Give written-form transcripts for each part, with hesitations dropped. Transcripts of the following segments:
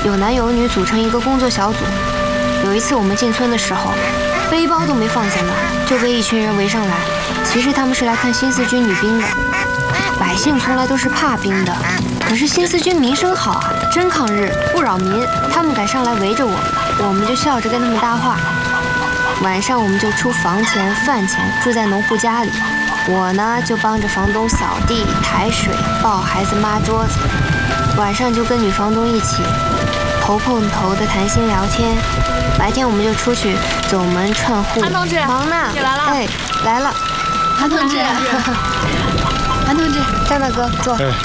有男有女组成一个工作小组。有一次我们进村的时候，背包都没放下呢，就被一群人围上来。其实他们是来看新四军女兵的。百姓从来都是怕兵的，可是新四军名声好啊，真抗日不扰民，他们敢上来围着我们就笑着跟他们搭话。晚上我们就出房钱饭钱，住在农户家里。我呢就帮着房东扫地抬水抱孩子抹桌子，晚上就跟女房东一起头碰头的谈心聊天。白天我们就出去走门串户。 韩同志， 忙呢？ 你来了？ 哎，来了。 韩同志，韩同志， 张大哥坐。 哎。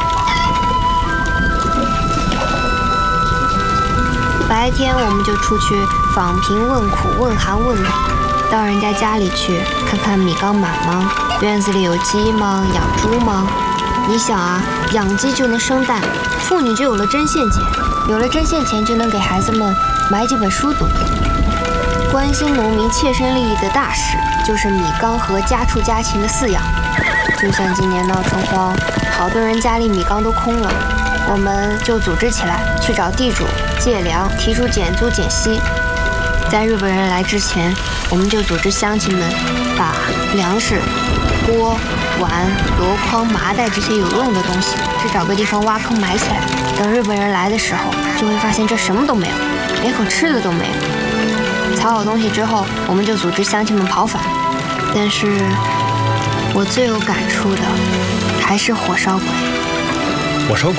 白天我们就出去访贫问苦问寒问暖，到人家家里去看看米缸满吗？院子里有鸡吗？养猪吗？你想啊，养鸡就能生蛋，妇女就有了针线钱，有了针线钱就能给孩子们买几本书读。关心农民切身利益的大事，就是米缸和家畜家禽的饲养。就像今年闹春荒，好多人家里米缸都空了，我们就组织起来去找地主借粮，提出减租减息。在日本人来之前，我们就组织乡亲们把粮食、锅、碗、箩筐、麻袋这些有用的东西，只找个地方挖坑埋起来。等日本人来的时候，就会发现这什么都没有，连口吃的都没有。藏好东西之后，我们就组织乡亲们跑反。但是我最有感触的还是火烧鬼。 火烧鬼？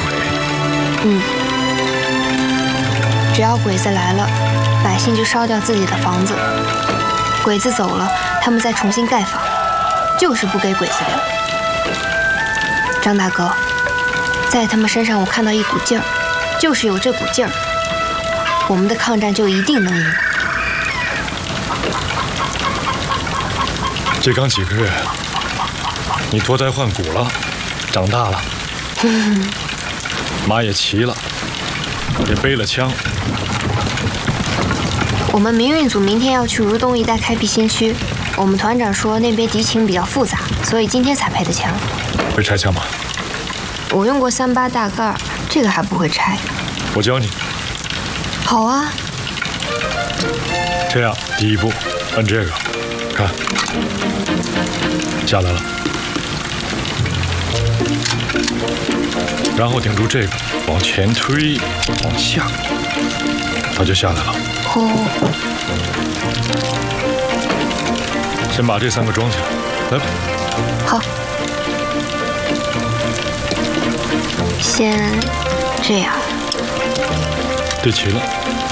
只要鬼子来了，百姓就烧掉自己的房子。鬼子走了，他们再重新盖房，就是不给鬼子留。张大哥，在他们身上我看到一股劲儿，就是有这股劲儿，我们的抗战就一定能赢。 这刚几个月，你脱胎换骨了，长大了，马也骑了，也背了枪。 我们民运组明天要去如东一带开辟新区，我们团长说那边敌情比较复杂，所以今天才配的枪。 会拆枪吗？ 我用过38大盖，这个还不会拆。 我教你。 好啊。 这样，第一步，摁这个，看，下来了。然后顶住这个，往前推，往下，它就下来了。先把这3个装起来，来吧。 好。先这样。 对齐了。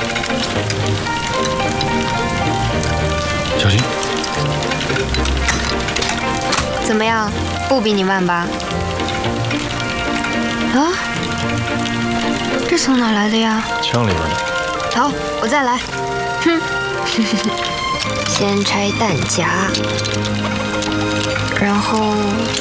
小心。 怎么样？不比你慢吧？啊？这从哪来的呀？ 枪里边的。 好，我再来。先拆弹夹，然后